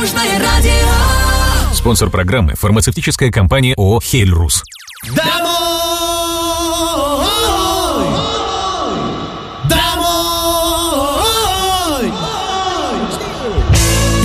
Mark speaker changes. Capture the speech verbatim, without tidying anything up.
Speaker 1: Спонсор программы — фармацевтическая компания ООО «Хейльрус».
Speaker 2: Домой!